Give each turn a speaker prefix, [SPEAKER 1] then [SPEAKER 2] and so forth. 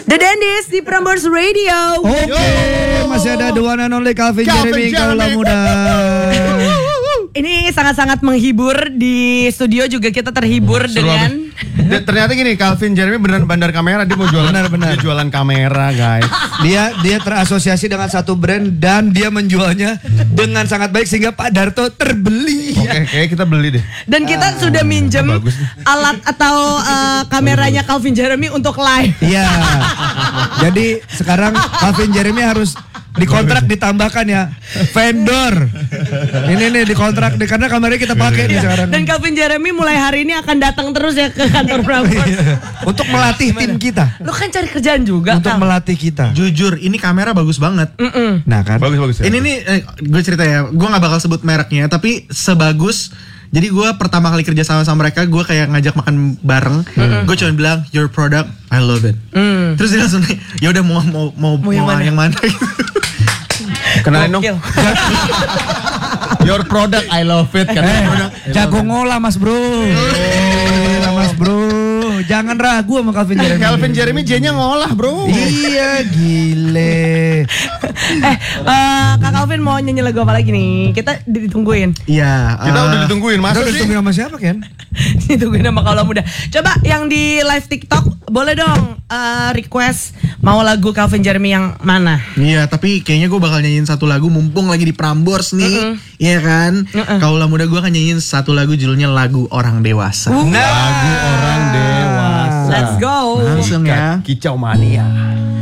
[SPEAKER 1] The Dentist di Prambors Radio.
[SPEAKER 2] Oke, masih ada the one and only Calvin Jeremy Kaula Muda.
[SPEAKER 1] Ini sangat-sangat menghibur. Di studio juga kita terhibur dengan
[SPEAKER 3] ternyata gini, Calvin Jeremy beneran bandar kamera. Dia mau jualan,
[SPEAKER 2] Benar.
[SPEAKER 3] dia jualan kamera, guys.
[SPEAKER 2] Dia terasosiasi dengan satu brand dan dia menjualnya dengan sangat baik sehingga Pak Darto terbeli.
[SPEAKER 3] Oke, kayak kita beli deh.
[SPEAKER 1] dan kita sudah minjem alat atau kameranya Calvin Jeremy untuk live.
[SPEAKER 2] Iya. Jadi sekarang Calvin Jeremy harus dikontrak ditambahkan ya vendor. Ini nih dikontrak karena kameranya kita pakai nih sekarang.
[SPEAKER 1] Dan Calvin Jeremy mulai hari ini akan datang terus ya ke kantor Prambors.
[SPEAKER 2] Untuk melatih tim kita.
[SPEAKER 1] Lu kan cari kerjaan juga.
[SPEAKER 2] Untuk
[SPEAKER 1] Kal.
[SPEAKER 2] melatih kita.
[SPEAKER 4] Jujur, ini kamera bagus banget.
[SPEAKER 2] Nah kan.
[SPEAKER 3] Bagus.
[SPEAKER 4] Ini nih, gue cerita ya, gue gak bakal sebut mereknya, tapi sebagus. Jadi gue pertama kali kerja sama mereka, gue kayak ngajak makan bareng. Gue cuma bilang, your product, I love it. Terus dia langsung, ya udah mau yang mana gitu.
[SPEAKER 3] Kenalin dong.
[SPEAKER 1] Gokil.
[SPEAKER 3] Your product, I love it.
[SPEAKER 2] Jago ngolah Mas Bro. Mas Bro. Jangan ragu sama Calvin Jeremy.
[SPEAKER 3] Calvin Jeremy J-nya ngolah, bro.
[SPEAKER 2] Iya gile.
[SPEAKER 1] Kak Calvin mau nyanyi lagu apa lagi nih? Kita ditungguin.
[SPEAKER 4] Iya.
[SPEAKER 3] Kita udah ditungguin,
[SPEAKER 2] Kita
[SPEAKER 3] masa
[SPEAKER 2] udah
[SPEAKER 3] sih?
[SPEAKER 2] ditunggu sama siapa Ken?
[SPEAKER 1] Ditungguin sama Kaula Muda. Coba yang di live TikTok boleh dong request mau lagu Calvin Jeremy yang mana?
[SPEAKER 4] Iya, tapi kayaknya gue bakal nyanyiin satu lagu mumpung lagi di Prambors nih. Iya kan? Kaula Muda gue akan nyanyiin satu lagu judulnya Lagu Orang Dewasa.
[SPEAKER 3] Lagu orang dewasa.
[SPEAKER 1] Let's go.
[SPEAKER 4] Langsung ya.
[SPEAKER 3] Kicau mania.